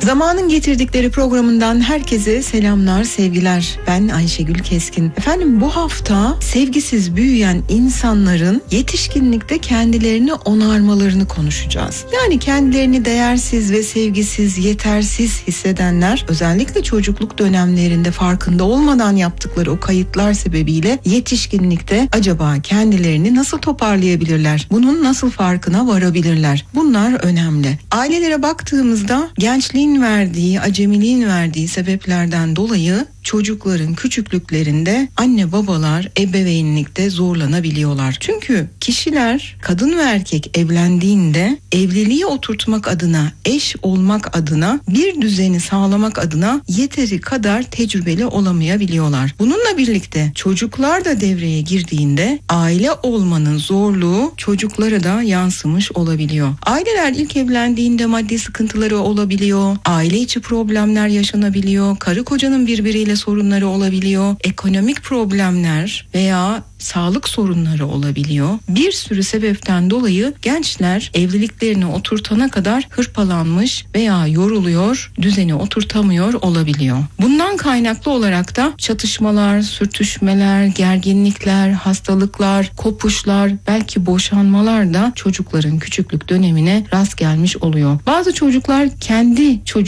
Zamanın Getirdikleri programından herkese selamlar, sevgiler. Ben Ayşegül Keskin. Efendim, bu hafta sevgisiz büyüyen insanların yetişkinlikte kendilerini onarmalarını konuşacağız. Yani kendilerini değersiz ve sevgisiz, yetersiz hissedenler özellikle çocukluk dönemlerinde farkında olmadan yaptıkları o kayıtlar sebebiyle yetişkinlikte acaba kendilerini nasıl toparlayabilirler? Bunun nasıl farkına varabilirler? Bunlar önemli. Ailelere baktığımızda gençliğin verdiği, acemiliğin verdiği sebeplerden dolayı çocukların küçüklüklerinde anne babalar ebeveynlikte zorlanabiliyorlar. Çünkü kişiler, kadın ve erkek evlendiğinde evliliği oturtmak adına, eş olmak adına, bir düzeni sağlamak adına yeteri kadar tecrübeli olamayabiliyorlar. Bununla birlikte çocuklar da devreye girdiğinde aile olmanın zorluğu çocuklara da yansımış olabiliyor. Aileler ilk evlendiğinde maddi sıkıntıları olabiliyor, aile içi problemler yaşanabiliyor, karı kocanın birbiriyle sorunları olabiliyor, ekonomik problemler veya sağlık sorunları olabiliyor. Bir sürü sebepten dolayı gençler evliliklerini oturtana kadar hırpalanmış veya yoruluyor, düzeni oturtamıyor olabiliyor. Bundan kaynaklı olarak da çatışmalar, sürtüşmeler, gerginlikler, hastalıklar, kopuşlar, belki boşanmalar da çocukların küçüklük dönemine rast gelmiş oluyor. Bazı çocuklar kendi